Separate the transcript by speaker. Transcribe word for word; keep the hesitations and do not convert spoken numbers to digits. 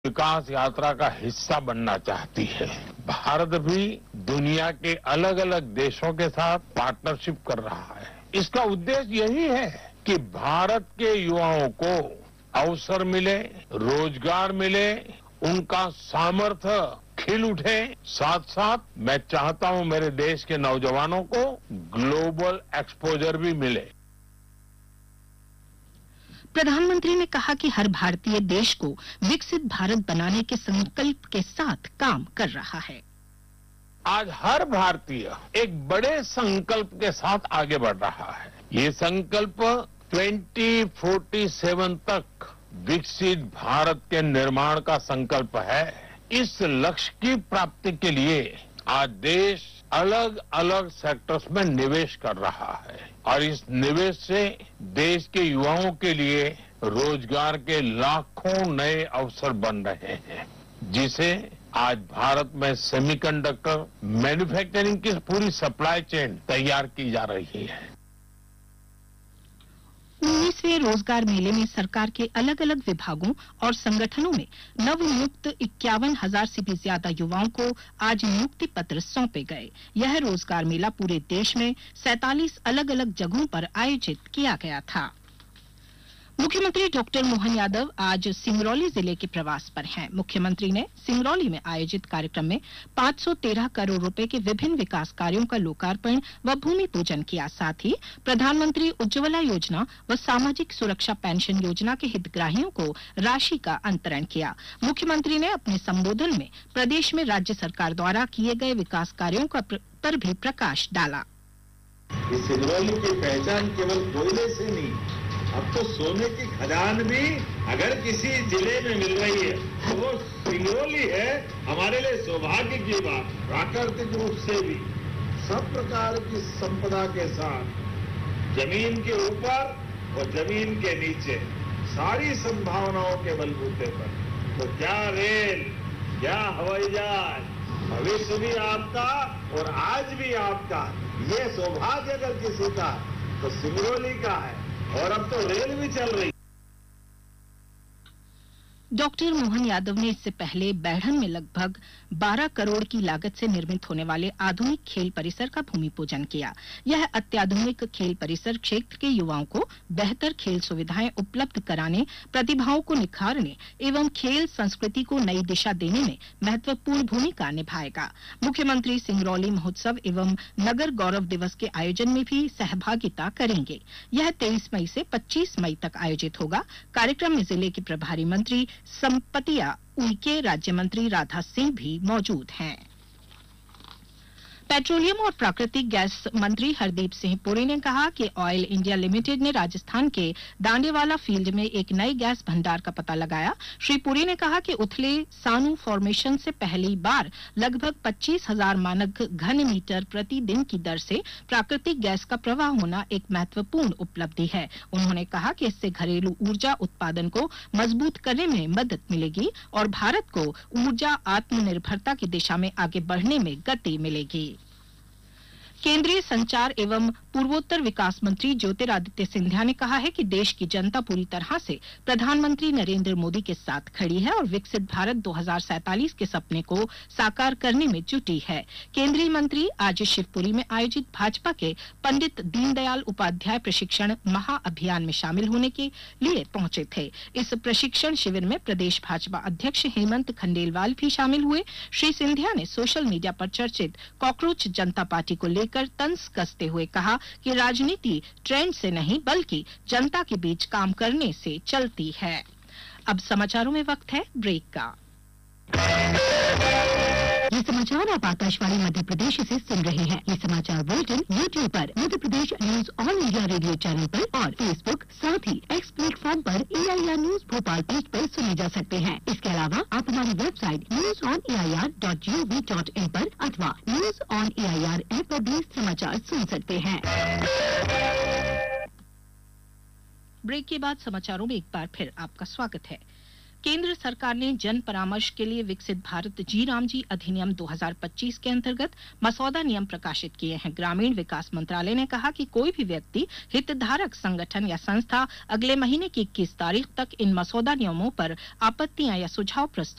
Speaker 1: विकास यात्रा का हिस्सा बनना चाहती है। भारत भी दुनिया के अलग अलग देशों के साथ पार्टनरशिप कर रहा है। इसका उद्देश्य यही है कि भारत के युवाओं को अवसर मिले, रोजगार मिले, उनका सामर्थ्य खिल उठे। साथ साथ मैं चाहता हूं मेरे देश के नौजवानों को ग्लोबल एक्सपोजर भी मिले।
Speaker 2: प्रधानमंत्री ने कहा कि हर भारतीय देश को विकसित भारत बनाने के संकल्प के साथ काम कर रहा है।
Speaker 1: आज हर भारतीय एक बड़े संकल्प के साथ आगे बढ़ रहा है। ये संकल्प ट्वेंटी फोर्टी सेवन तक विकसित भारत के निर्माण का संकल्प है। इस लक्ष्य की प्राप्ति के लिए आज देश अलग अलग सेक्टर्स में निवेश कर रहा है और इस निवेश से देश के युवाओं के लिए रोजगार के लाखों नए अवसर बन रहे हैं, जिसे आज भारत में सेमीकंडक्टर मैन्युफैक्चरिंग की पूरी सप्लाई चेन तैयार की जा रही है।
Speaker 2: उन्नीसवें रोजगार मेले में सरकार के अलग अलग विभागों और संगठनों में नवनियुक्त इक्यावन हजार से भी ज्यादा युवाओं को आज नियुक्ति पत्र सौंपे गए। यह रोजगार मेला पूरे देश में सैंतालीस अलग अलग जगहों पर आयोजित किया गया था। मुख्यमंत्री डॉक्टर मोहन यादव आज सिंगरौली जिले के प्रवास पर हैं। मुख्यमंत्री ने सिंगरौली में आयोजित कार्यक्रम में पाँच सौ तेरह करोड़ रुपए के विभिन्न विकास कार्यों का लोकार्पण व भूमि पूजन किया। साथ ही प्रधानमंत्री उज्ज्वला योजना व सामाजिक सुरक्षा पेंशन योजना के हितग्राहियों को राशि का अंतरण किया। मुख्यमंत्री ने अपने संबोधन में प्रदेश में राज्य सरकार द्वारा किए गए विकास कार्यों का प्र, पर भी प्रकाश डाला।
Speaker 3: सिंगरौली की पहचान केवल कोयले से नहीं, अब तो सोने की खदान भी अगर किसी जिले में मिल रही है तो वो सिंगरौली है। हमारे लिए सौभाग्य की बात। प्राकृतिक रूप से भी सब प्रकार की संपदा के साथ जमीन के ऊपर और जमीन के नीचे सारी संभावनाओं के बलबूते पर, तो क्या रेल, क्या हवाई जहाज, भविष्य भी आपका और आज भी आपका। ये सौभाग्य अगर किसी का तो सिंगरौली का है। और अब तो रेल भी चल रही।
Speaker 2: डॉक्टर मोहन यादव ने इससे पहले बैढ़न में लगभग बारह करोड़ की लागत से निर्मित होने वाले आधुनिक खेल परिसर का भूमि पूजन किया। यह अत्याधुनिक खेल परिसर क्षेत्र के युवाओं को बेहतर खेल सुविधाएं उपलब्ध कराने, प्रतिभाओं को निखारने एवं खेल संस्कृति को नई दिशा देने में महत्वपूर्ण भूमिका निभाएगा। मुख्यमंत्री सिंगरौली महोत्सव एवं नगर गौरव दिवस के आयोजन में भी सहभागिता करेंगे। यह तेईस मई से पच्चीस मई तक आयोजित होगा। कार्यक्रम में जिले के प्रभारी मंत्री संपतिया उइके, राज्य मंत्री राधा सिंह भी मौजूद हैं। पेट्रोलियम और प्राकृतिक गैस मंत्री हरदीप सिंह पुरी ने कहा कि ऑयल इंडिया लिमिटेड ने राजस्थान के दांडेवाला फील्ड में एक नए गैस भंडार का पता लगाया। श्री पुरी ने कहा कि उथले सानू फॉर्मेशन से पहली बार लगभग पच्चीस हजार मानक घन मीटर प्रतिदिन की दर से प्राकृतिक गैस का प्रवाह होना एक महत्वपूर्ण उपलब्धि है। उन्होंने कहा कि इससे घरेलू ऊर्जा उत्पादन को मजबूत करने में मदद मिलेगी और भारत को ऊर्जा आत्मनिर्भरता की दिशा में आगे बढ़ने में गति मिलेगी। केंद्रीय संचार एवं पूर्वोत्तर विकास मंत्री ज्योतिरादित्य सिंधिया ने कहा है कि देश की जनता पूरी तरह से प्रधानमंत्री नरेंद्र मोदी के साथ खड़ी है और विकसित भारत दो हजार सैंतालीस के सपने को साकार करने में जुटी है। केंद्रीय मंत्री आज शिवपुरी में आयोजित भाजपा के पंडित दीनदयाल उपाध्याय प्रशिक्षण महाअभियान में शामिल होने के लिए पहुंचे थे। इस प्रशिक्षण शिविर में प्रदेश भाजपा अध्यक्ष हेमंत खंडेलवाल भी शामिल हुए। श्री सिंधिया ने सोशल मीडिया पर चर्चित कॉकरोच जनता पार्टी को लेकर कर तंज कसते हुए कहा कि राजनीति ट्रेंड से नहीं बल्कि जनता के बीच काम करने से चलती है। अब समाचारों में वक्त है ब्रेक का। ये समाचार आप आकाशवाणी मध्य प्रदेश से सुन रहे हैं। ये समाचार बुलेटिन यूट्यूब पर Madhya Pradesh news all India radio channel पर और फेसबुक साथ ही एक्स प्लेटफॉर्म पर ए I R news Bhopal page पर सुने जा सकते हैं। इसके अलावा आप हमारी website news on A I R dot G O V dot in पर अथवा news on A I R app पर भी समाचार सुन सकते हैं। ब्रेक के बाद समाचारों में एक बार फिर आपका स्वागत है। केंद्र सरकार ने जन परामर्श के लिए विकसित भारत जी राम जी अधिनियम दो हजार पच्चीस के अंतर्गत मसौदा नियम प्रकाशित किए हैं। ग्रामीण विकास मंत्रालय ने कहा कि कोई भी व्यक्ति, हितधारक संगठन या संस्था अगले महीने की इक्कीस तारीख तक इन मसौदा नियमों पर आपत्तियां या सुझाव प्रस्तुत